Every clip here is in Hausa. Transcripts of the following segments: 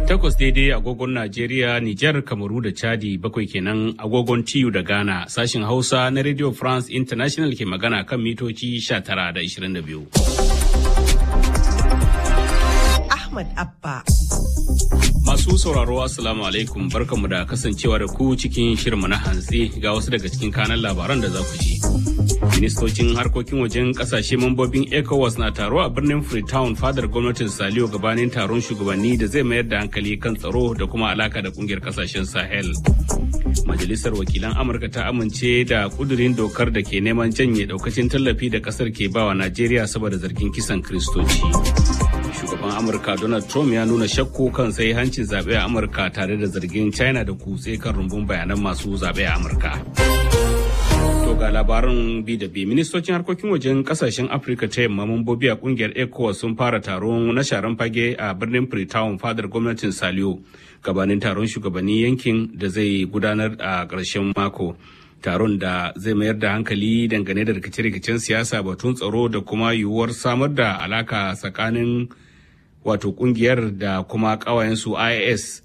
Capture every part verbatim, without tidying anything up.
Takwas daidai agogon Najeriya, Nijar, Kamaru da Chadi, bakwai kenan agogon T U da Ghana. Sashin Hausa na Radio France International ke magana kan mitoci sha tara da ishirin da biyu. Ahmad Abba. Masu sauraro Assalamu alaikum, barkamu da kasancewa da ku cikin shirinmu na hantsi ga wasu daga cikin kanan labaran da za ku ji. Ministocin harkokin wajen kasashe mambobin ECOWAS na taro a birnin Freetown fadar gwamnatin Saliyo gabanin taron shugabanni da zai mayar da hankali kan tsaro da kuma alaka da kungiyar kasashen Sahel. Majalisar wakilan Amurka ta amince da kudurin dokar da ke neman janye daukacin tallafi da kasar ke bawa Najeriya saboda zargin kisan Kiristoci. Shugaban Amurka Donald Trump ya nuna shakku kan sai hancin zaɓe a Amurka tare da zargin China da kutse kan rumbun bayanan masu zaɓe a Amurka. To ga labarin bi da bi, ministocin harkokin wajen kasashen Afirka ta yamma mambobi a kungiyar ECOWAS sun fara taron na sharan fage a birnin Freetown fadar gwamnatin Saliyo gabanin taron shugabannin yankin da zai gudanar a ƙarshen mako. Taron da zai mayar da hankali dangane da rikice-rikicen siyasa, batun tsaro da kuma yiwuwar samar da alaka tsakanin wato kungiyar da kuma ƙawayensu I S.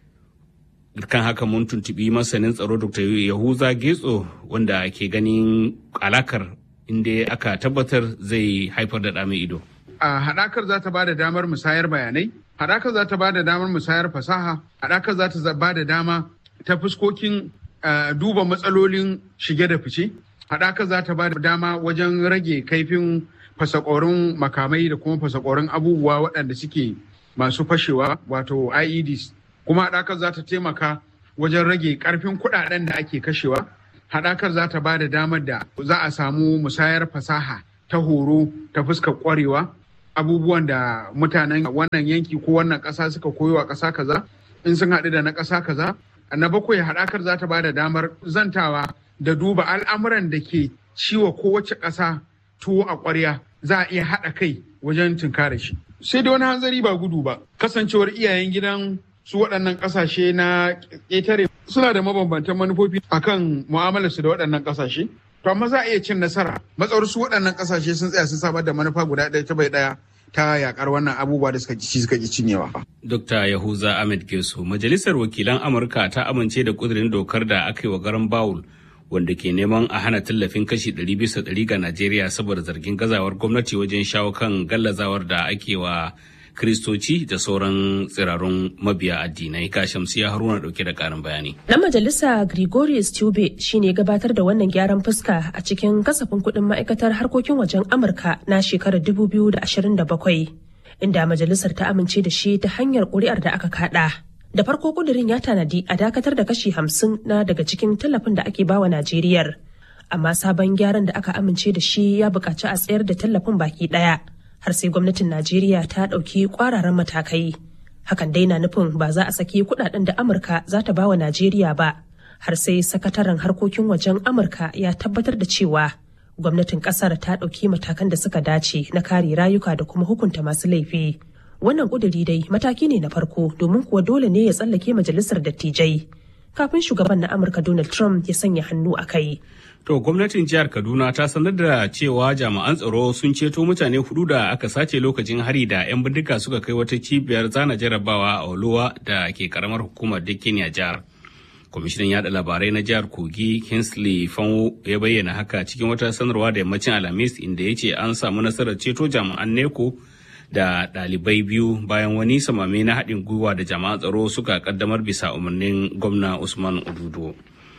Kan haka mun tuntubi masanin tsaro Doctor Yahuza Getso wanda ke ganin alakar inda aka tabbatar zai haifar da ɗa mai ido. A haɗakar za ta ba da damar musayar bayanai, haɗakar za ta ba da damar musayar fasaha, haɗakar za ta ba da dama ta fuskokin duba matsalolin shige da fice, haɗakar za ta ba da dama wajen rage kaifin fasakorin makamai da kuma fasakorin abubuwa waɗanda suke masu fashewa wato I E Ds. Kuma haɗakar za ta taimaka wajen rage ƙarfin kuɗaɗen da ake kashewa. Haɗakar za ta ba da damar da za a samu musayar fasaha ta horo ta fuskar ƙwarewa, abubuwan da mutanen wannan yanki ko wannan ƙasa suka koyo a ƙasa kaza in sun haɗu da na ƙasa kaza. Na bakwai, haɗakar za ta ba da damar zantawa da duba al'amuran da ke ciwa kowace ƙasa tuwo a ƙwarya, za a iya haɗa kai wajen tunkare shi. Sai da wani hanzari ba gudu ba, kasancewar iyayen gidan su waɗannan ƙasashe na ƙetare suna da mabambantan manufofi akan mu'amalarsu da waɗannan ƙasashe. To amma za a iya cin nasara matsawar su waɗannan ƙasashe sun tsaya sun samar da manufa guda ɗaya ta bai ɗaya ta yakar wannan abubuwa da suka ci suka ki cinyewa. Dokta Yahuza Ahmed Geso, Majalisar Wakilan Amurka ta amince da kudirin dokar da aka yi wa garan Bawul wanda ke neman a hana tallafin kashi ɗari bisa ɗari ga Najeriya saboda zargin gazawar gwamnati wajen shawo kan gallazawar da ake wa Kiristoci da sauran tsirarun mabiya addinai. Ka Shamsiya Haruna dauke da karin bayani. Na majalisa Gregorius Tube shine gabatar da wannan gyaran fuska a cikin kasafin kuɗin ma'aikatar harkokin wajen Amurka na shekarar dubu biyu da ashirin da bakwai, inda majalisar ta amince da shi ta hanyar ƙuri'ar da aka kaɗa. Da farko ƙudurin ya tanadi a dakatar da kashi hamsin na daga cikin tallafin da ake bawa Najeriyar, amma sabon gyaran da aka amince da shi ya buƙaci a tsayar da tallafin baki ɗaya. Har sai gwamnatin Najeriya ta ɗauki ƙwararan matakai. Hakan dai na nufin ba za a saki kuɗaɗen da Amurka za ta ba wa Najeriya ba, har sai sakataren harkokin wajen Amurka ya tabbatar da cewa gwamnatin ƙasar ta ɗauki matakan da suka dace na kare rayuka da kuma hukunta masu laifi. Wannan ƙuduri dai mataki ne na farko domin kuwa dole ne ya tsallake majalisar dattijai kafin shugaban na Amurka Donald Trump ya sanya hannu a kai. To gwamnatin jihar Kaduna ta sanar da cewa jami'an tsaro sun ceto mutane hudu da aka sace lokacin hari da 'yan bindiga suka kai wata cibiyar zana jarabawa a Oluwa da ke karamar hukumar Dikini a jihar. Kwamishinan yada labarai na jihar Kogi Kingsley Fanwo ya bayyana haka cikin wata sanarwa da yammacin Alhamis, inda ya ce an samu nasarar ceto jami'an Neko da ɗalibai biyu bayan wani samame na haɗin gwiwa da jami'an tsaro suka kaddamar bisa umarnin gwamna Usman Odudo.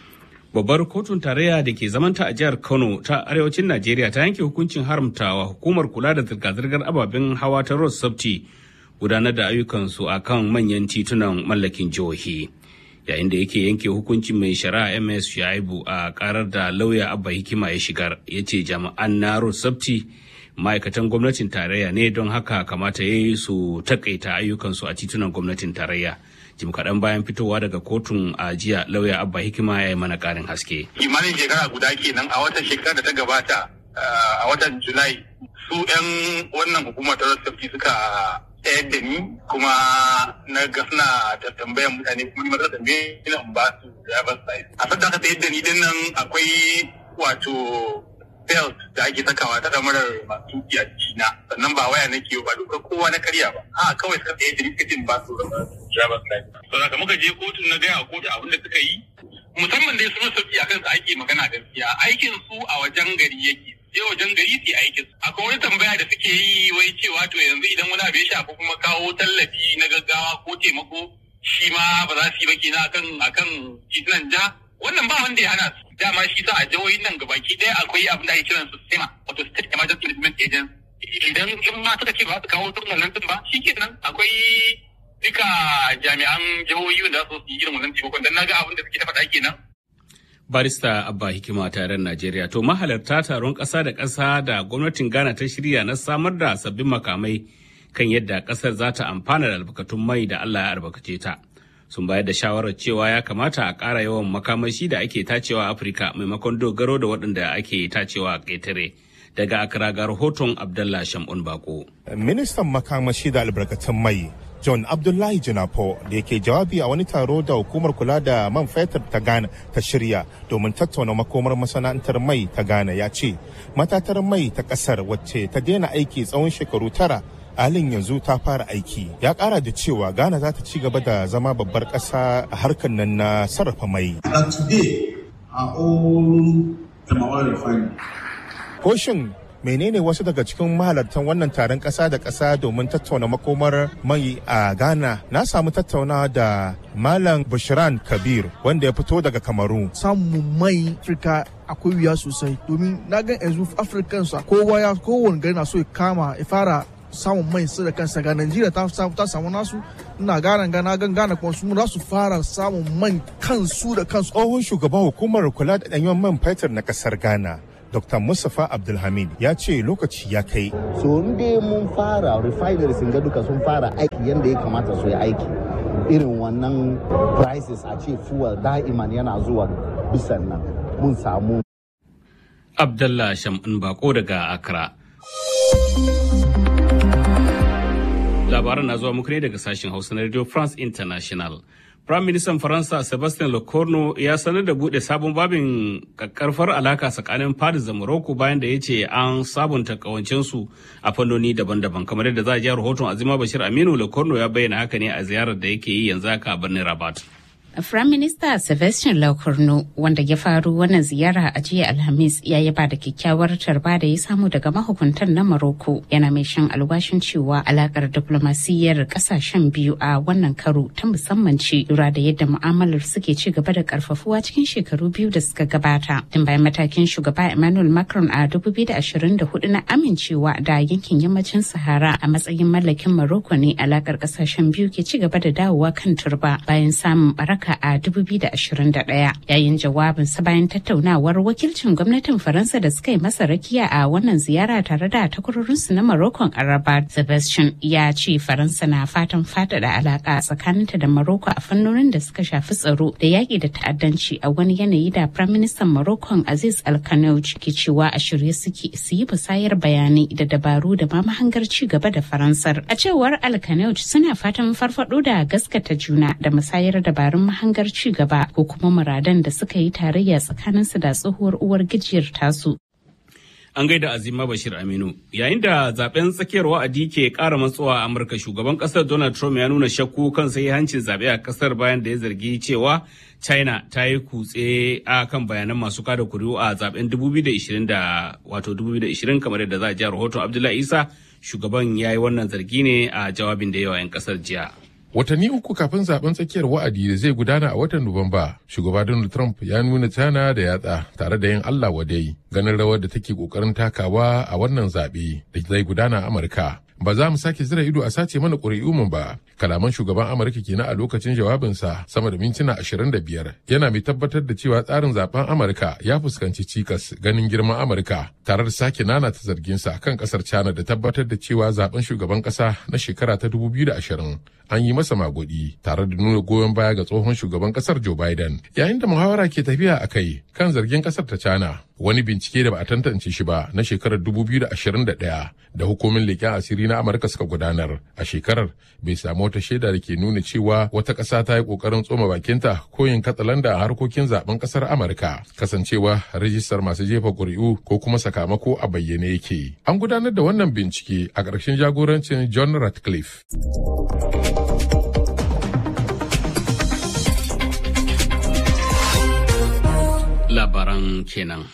Babbar kotun tarayya da ke zamanta a jihar Kano ta arewacin Najeriya ta yanke hukuncin haramtawa hukumar kula da zirga-zirgar ababen hawa ta Road Safety gudanar da ayyukansu a kan manyan titunan mallakin jihohi. Yayin da yake yanke hukuncin mai shari'a M S Shuaibu a karar da lauya Abba Hikima ya shigar, ya ce jami'an na Road Safety ma'aikatan gwamnatin tarayya ne, don haka kamata ya yi su takaita ayyukansu a titunan gwamnatin tarayya. Jim kaɗan bayan fitowa daga kotun a jiya, lauya Abba Hikima ya yi mana ƙarin haske. Kimanin shekara guda kenan a watan shekara da ta gabata a watan Julai su 'yan wannan hukumar ta Safety suka tsayar da ni kuma na ga suna tambayan mutane kuma ni ma zan tambaye ina ba su driver's license. A sadda aka tsayar da ni din nan akwai wato belt da ake sakawa ta damarar masu tuki a jikina sannan ba waya nake ba dokar kowa na karya ba a kawai suka tsaye da rikatin ba su driver's license. To da muka je kotun na gaya kotu abin da suka yi musamman dai suna sauki akan su ake magana gaskiya aikin su a wajen gari yake sai wajen gari su aikin su. Akwai wani tambaya da suke yi wai cewa to yanzu idan wani abu ya shafi kuma kawo tallafi na gaggawa ko taimako shi ma ba za su yi ba kenan akan akan titunan ja wannan ba wanda ya hana su dama shi sa a jihohin nan gabaki ɗaya akwai abin da ake kiran su SEMA wato State Emergency Management Agency idan in ma suka ce ba su kawo tun wannan din ba shi kenan akwai duka jami'an jihohi wanda za su yi irin wannan taimakon dan naga abin da suke ta faɗa kenan. Barista Abba Hikima taron Najeriya to mahalarta taron ƙasa da ƙasa da gwamnatin Ghana ta shirya na samar da sabbin makamai kan yadda ƙasar za ta amfana da albarkatun mai da Allah ya albarkace ta. Sun bayar da shawarar cewa ya kamata a ƙara yawan makamashi da ake tacewa a Afirka maimakon dogaro da waɗanda ake tacewa a ƙetare. Daga Accra ga rahoton Abdullah Shamun Bako. Ministan makamashi da albarkatun mai John Abdullahi Jinapo da yake jawabi a wani taro da hukumar kula da man fetur ta Ghana ta shirya domin tattauna makomar masana'antar mai ta Ghana ya ce matatar mai ta ƙasar wacce ta daina aiki tsawon shekaru tara halin yanzu ta fara aiki. Ya kara da cewa Ghana za ta ci gaba da zama babbar ƙasa a harkar nan na sarrafa mai. Koshin menene wasu daga cikin mahalartan wannan taron ƙasa da ƙasa domin tattauna makomar mai a Ghana? Na samu tattaunawa da Malam Bushran Kabir wanda ya fito daga Kamaru. Samun mai Afirka akwai wuya sosai domin na ga yanzu Africans kowa ya kowane gari na so ya kama ya fara samun mai su da kansa ga Najeriya ta ta samu nasu ina gana gana gan gana kuma su za su fara samun man kansu da kansu. Tsohon shugaban hukumar kula da ɗanyen man fetur na ƙasar Ghana Doctor Mustapha Abdulhamid ya ce lokaci ya kai. So inda mun fara refineries ga duka sun fara aiki yadda ya kamata su yi aiki. Irin wannan prices a ce fuel da'iman yana zuwa bisan nan mun samu. Abdullah Shamun Bako daga Accra. Labaran na zuwa muku ne daga sashen Hausa na Radio France International. Prime Minister Faransa Sebastien Lecornu ya sanar da bude sabon babin kakkarfar alaka tsakanin Paris da Morocco bayan da ya ce an sabunta kawancensu a fannoni daban-daban. Kamar yadda za a ji rahoton Azima Bashir Aminu, Lecornu ya bayyana haka ne a ziyarar da yake yi yanzu haka a birnin Rabat. Prime Minister Sebastien Lecornu wanda ya faru wannan ziyara a jiya Alhamis ya yaba da kyakkyawar tarba da ya samu daga mahukuntan na Morocco, yana mai shan alwashin cewa alakar diplomasiyyar kasashen biyu a wannan karo ta musamman ce lura da yadda mu'amalar suke ci gaba da karfafuwa cikin shekaru biyu da suka gabata. Tun bayan matakin shugaba Emmanuel Macron a dubu biyu da ashirin da hudu na amincewa da yankin yammacin Sahara a matsayin mallakin Morocco ne alakar kasashen biyu ke ci gaba da dawowa kan turba bayan samun baraka a dubu biyu da ashirin da ɗaya. Yayin jawabinsa bayan tattaunawar wakilcin gwamnatin Faransa da suka yi masa rakiya a wannan ziyara tare da takwarorinsu na Morocco a Rabat, Sebastian ya ce Faransa na fatan faɗaɗa alaƙa tsakaninta da Morocco a fannonin da suka shafi tsaro da yaƙi da ta'addanci a wani yanayi da Prime Minister Morocco Aziz Al-Khanouch ke cewa a shirye suke su yi musayar bayanai da dabaru da ma mahangar ci gaba da Faransar. A cewar Al-Khanouch suna fatan farfaɗo da gaskata juna da musayar dabarun hangar ci gaba ko kuma muradan da suka yi tarayya tsakaninsu da tsohuwar uwar gijiyar tasu. An gaida Azima Bashir Aminu. Yayin da zaben tsakiyar wa'adi ke ƙara matsowa a Amurka, shugaban ƙasar Donald Trump ya nuna shakku kan hancin zaɓe a ƙasar bayan da ya zargi cewa China ta yi kutse a kan bayanan masu kada kuri'u a zaben dubu biyu da ishirin da wato dubu biyu da ishirin kamar yadda za a ji rahoton Abdullahi Isa. Shugaban ya yi wannan zargi ne a jawabin da yawa 'yan ƙasar jiya. Watanni uku kafin zaben tsakiyar wa'adi da zai gudana a watan Nuwamba, shugaba Donald Trump ya nuna China da yatsa tare da yin Allah wadai ganin rawar da take kokarin takawa a wannan zaɓe da zai gudana a Amurka. Ba za mu sake zira ido a sace mana ƙuri'u ba. Kalaman shugaban Amurka kenan a lokacin jawabinsa sama da mintuna ashirin da biyar. Yana mai tabbatar da cewa tsarin zaben Amurka ya fuskanci cikas ganin girman Amurka tare da sake nanata zarginsa kan ƙasar China da tabbatar da cewa zaben shugaban ƙasa na shekara ta dubu biyu da ashirin an yi masa magudi tare da nuna goyon baya ga tsohon shugaban ƙasar Joe Biden. Yayin da muhawara ke tafiya a kai kan zargin ƙasar ta China, Wani bincike da ba a tantance shi ba na shekarar dubu biyu da ashirin da ɗaya da hukumin leƙen asiri na Amurka suka gudanar a shekarar bai samu wata shaida da ke nuna cewa wata ƙasa ta yi ƙoƙarin tsoma bakinta ko yin katsalanda a harkokin zaben ƙasar Amurka, kasancewa rajistar masu jefa ƙuri'u ko kuma sakamako a bayyane yake. An gudanar da wannan bincike a ƙarshen jagorancin John Ratcliffe. Labaran kenan.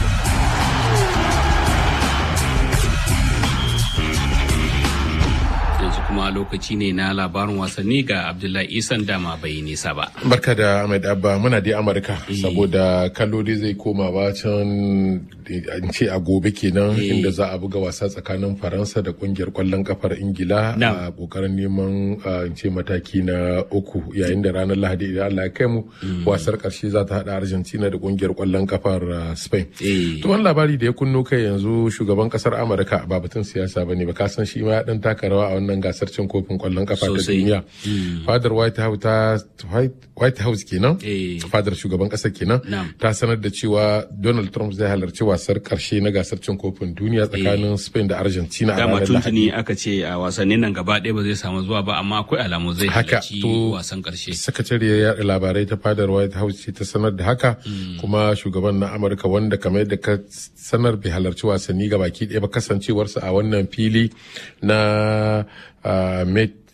Yanzu kuma lokaci ne na labarin wasanni ga Abdullahi Isan dama bai nisa ba. Barka da Ahmed Abba, muna dai Amurka saboda kallo dai zai koma ba can an ce a gobe kenan inda za a buga wasa tsakanin Faransa da kungiyar kwallon kafar Ingila a kokarin neman in ce mataki na uku, yayin da ranar Lahadi idan Allah ya kai mu wasar karshe za ta hada Argentina da kungiyar kwallon kafar Spain. To wani labari da ya kunno kai yanzu, shugaban kasar Amurka ba batun siyasa bane ba, ka san shi ma ya dan taka rawa a wannan gasar cin kofin kwallon kafa ta duniya. Fadar White House ta White House kenan, fadar shugaban kasar kenan ta sanar da cewa Donald Trump zai halarci wasar karshe na gasar cin kofin duniya tsakanin Spain da Argentina a ranar Lahadi. Dama tuntuni aka ce a wasannin nan gaba ɗaya ba zai samu zuwa ba, amma akwai alamu zai halarci wasan karshe. Sakatariyar yaɗa labarai ta fadar White House ce ta sanar da haka, kuma shugaban na Amurka wanda kamar yadda ka sanar bai halarci wasanni gabaki ɗaya ba, kasancewarsa a wannan fili na Uh,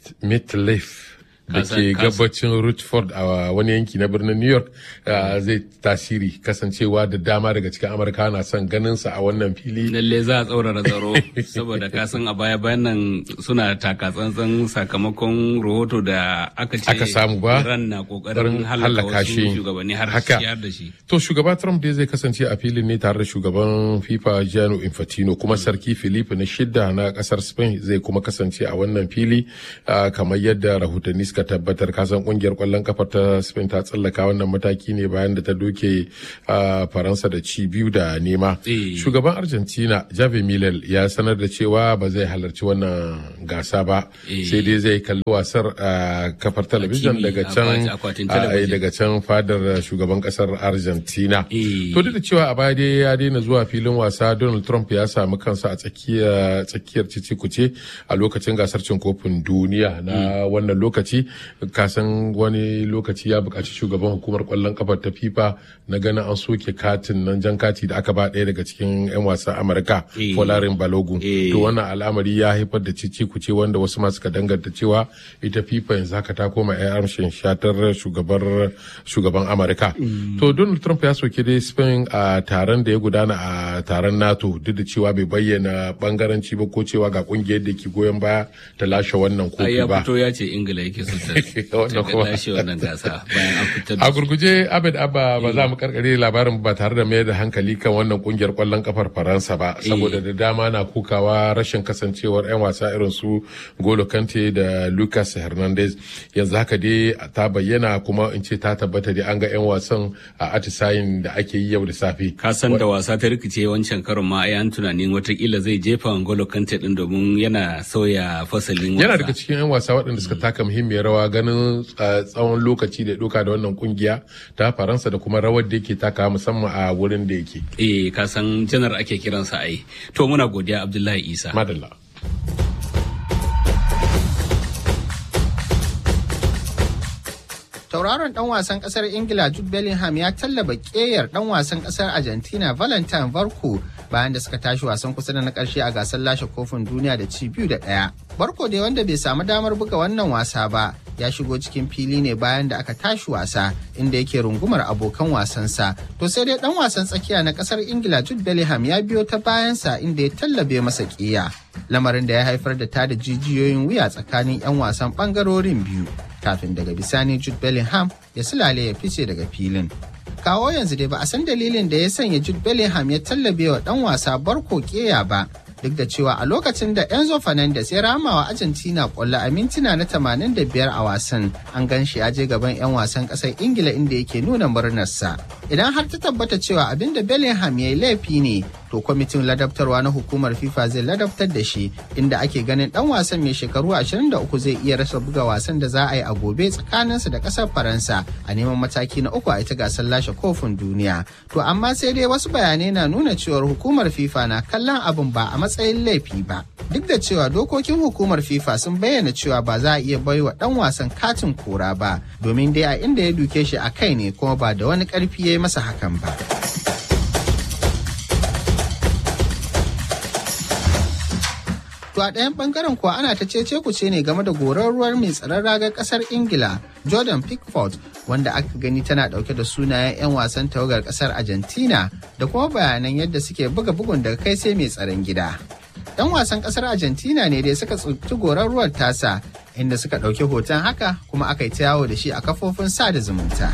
MetLife da ke gabacin Rutherford a wani yanki na birnin New York uh, zai tasiri, kasancewa da dama daga cikin Amurka na son ganinsa a wannan fili. Lalle za a tsaurara tsaro saboda kasan a baya bayan nan suna taka tsantsan sakamakon rahoto da aka ce aka samu ba Iran na kokarin halaka shi shugabanni har ciyar da shi. To shugaba Trump dai zai kasance a filin ne tare da shugaban FIFA Gianni Infantino, kuma sarki Filipe na shidda na kasar Spain zai kuma kasance a wannan fili uh, kamar yadda rahotanni suka tabbatar. Kasan kungiyar kwallon kafa ta Spain ta tsallaka wannan mataki ne bayan da ta doke Faransa da ci biyu da nema. Shugaban Argentina Javier Milei ya sanar da cewa ba zai halarci wannan gasa ba, sai dai zai kalli wasar kafar talabijin daga can daga can fadar shugaban kasar Argentina. To duk da cewa a baya dai ya daina zuwa filin wasa, Donald Trump ya samu kansa a tsakiyar tsakiyar cicikuce a lokacin gasar cin kofin duniya na wannan lokaci. Kasan wani lokaci ya buƙaci shugaban hukumar ƙwallon ƙafar ta FIFA na ganin an soke katin nan, jan kati da aka ba ɗaya daga cikin 'yan wasan Amurka, Folarin Balogun. To wannan al'amari ya haifar da cici kuce wanda wasu ma suka danganta cewa ita FIFA yanzu haka ta koma 'yan amshin shatar shugabar shugaban Amurka. To Donald Trump ya soke dai Spain a taron da ya gudana a taron NATO, duk da cewa bai bayyana bangaranci ba ko cewa ga kungiyar da ke goyon baya ta lashe wannan kofi ba. Ya fito ya ce Ingila yake so a gurguje Abed Abba, ba za mu karkare labarin ba tare da mayar da hankali kan wannan kungiyar kwallon kafar Faransa ba, saboda da dama na kukawa rashin kasancewar 'yan wasa irin su Golo Kante da Lucas Hernandez. Yanzu haka dai ta bayyana, kuma in ce ta tabbata dai an ga 'yan wasan a atisayin da ake yi yau da safe. Ka san da wasa ta rikice wancan karon ma an tunanin watakila zai jefa Golo Kante din domin yana sauya fasalin wasa. Yana daga cikin 'yan wasa waɗanda suka taka muhimmiyar rawa ganin tsawon lokaci da doka da wannan kungiya ta Faransa da kuma rawar da yake taka musamman a wurin da yake. Eh, ka san janar ake kiransa ai. To muna godiya Abdullahi Isa. Madalla. Tauraron dan wasan kasar Ingila Jude Bellingham ya tallaba keyar dan wasan kasar Argentina Valentin Barco bayan da suka tashi wasan kusa da na karshe a gasar lashe kofin duniya da ci biyu da ɗaya. Barco dai wanda bai samu damar buga wannan wasa ba, ya shigo cikin fili ne bayan da aka tashi wasa, inda yake rungumar abokan wasansa. To sai dai dan wasan tsakiya na kasar Ingila Jude Bellingham ya biyo ta bayansa inda ya tallabe masa kiya, lamarin da ya haifar da tada jijiyoyin wuya tsakanin 'yan wasan bangarorin biyu, kafin daga bisani Jude Bellingham ya sulale ya fice daga filin. Kawo yanzu dai ba a san dalilin da ya sanya Jude Bellingham ya tallabe wa dan wasa Barco keya ba, duk da cewa a lokacin da Enzo Fernandez ya rama wa Argentina kwallo a mintuna na tamanin da biyar a wasan, an gan shi ya je gaban 'yan wasan ƙasar Ingila inda yake nuna murnarsa. Idan har ta tabbata cewa abin da Bellingham ya yi laifi ne, to kwamitin ladabtarwa na hukumar FIFA zai ladabtar da shi, inda ake ganin dan wasan mai shekaru ashirin da uku zai iya rasa buga wasan da za a yi a gobe tsakaninsa da kasar Faransa a neman mataki na uku a ita gasar lashe kofin duniya. To amma sai dai wasu bayanai na nuna cewar hukumar FIFA na kallon abin ba a matsayin laifi ba. Duk da cewa dokokin hukumar FIFA sun bayyana cewa ba za a iya baiwa dan wasan katin kora ba, domin dai a inda ya duke shi a kai ne kuma ba da wani karfi ya yi masa hakan ba. To a ɗayan ɓangaren kuwa ana ta cece kuce ne game da gorarruwar mai tsaron ragar ƙasar Ingila, Jordan Pickford, wanda aka gani tana ɗauke da sunayen 'yan wasan tawagar ƙasar Argentina da kuma bayanan yadda suke buga bugun daga kai sai mai tsaron gida. 'Yan wasan ƙasar Argentina ne dai suka tsinci gorarruwar tasa, inda suka ɗauki hoton haka kuma aka yi ta yawo da shi a kafofin sada zumunta.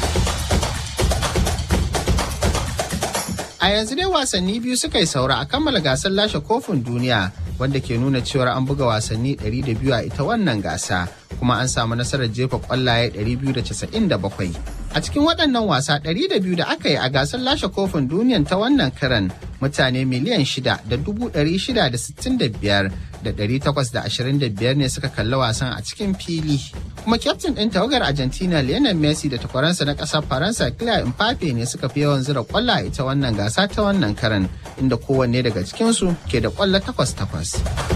A yanzu dai wasanni biyu suka yi saura a kammala gasar lashe kofin duniya, wanda ke nuna cewar an buga wasanni ɗari da biyu a ita wannan gasa, kuma an samu nasarar jefa kwallaye ɗari biyu da casa'in da bakwai. A cikin waɗannan wasa ɗari da biyu da aka yi a gasar lashe kofin duniyan ta wannan karan, mutane miliyan shida da dubu ɗari shida da sittin da biyar da ɗari takwas da ashirin da biyar ne suka kalli wasan a cikin fili. Kuma kyaftin ɗin tawagar Argentina Lionel Messi da takwaransa na ƙasar Faransa Kylian Mbappe ne suka fi yawan zira kwalla a ita wannan gasa ta wannan karan, inda kowanne daga cikinsu ke da kwallo takwas takwas.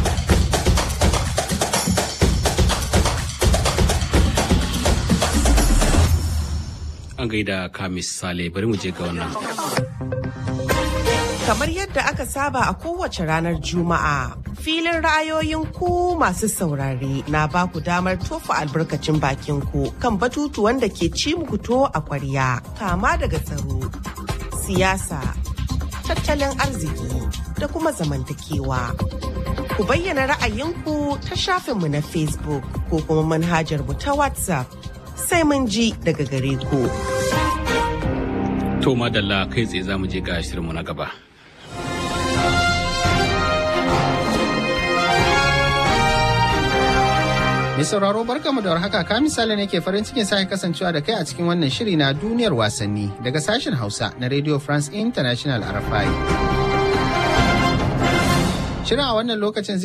An gaida Kamis Sale, bari mu je ga wannan. Kamar yadda aka saba a kowace ranar Juma'a, filin ra'ayoyin ku masu saurare na ba ku damar tofa albarkacin bakin ku kan batutuwan da ke ci muku to a ƙwarya, kama daga tsaro, siyasa, tattalin arziki da kuma zamantakewa. Ku bayyana ra'ayinku ta shafinmu na Facebook ko kuma manhajar mu ta WhatsApp. Sai mun ji daga gare ku. To madalla, kai tsaye za mu je ga shirinmu na gaba. Mai sauraro barkamu da warhaka, ka misali ne ke farin cikin sake kasancewa da kai a cikin wannan shiri na duniyar wasanni daga sashen Hausa na Radio France International R F I. Shirin a wannan lokacin